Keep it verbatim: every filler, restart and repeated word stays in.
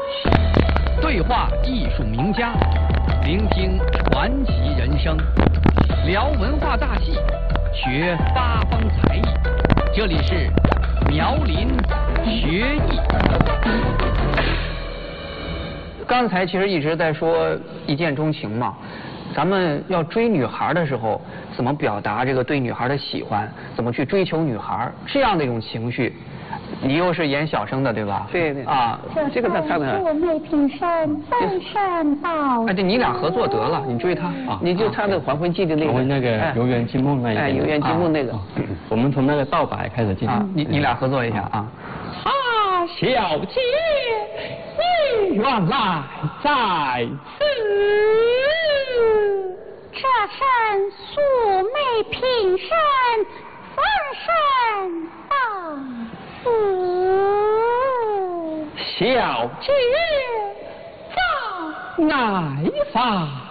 对话艺术名家，聆听传奇人生，聊文化大戏，学八方才艺。这里是苗林学艺。刚才其实一直在说一见钟情嘛，咱们要追女孩的时候，怎么表达这个对女孩的喜欢？怎么去追求女孩？这样的一种情绪。你又是演小生的对吧？ 对对啊， 这个他唱的。 素昧平生，半山道。 哎，对，你俩合作得了，你追他啊， 你就唱那个《还魂记》的那个。 还魂那个《游园惊梦》那一个。 哎，《游园惊梦》那个。 我们从那个道白开始进行。 你你俩合作一下啊。 啊，小姐，你原来在此。 这身素昧平生，半山道。 小姐在哪方？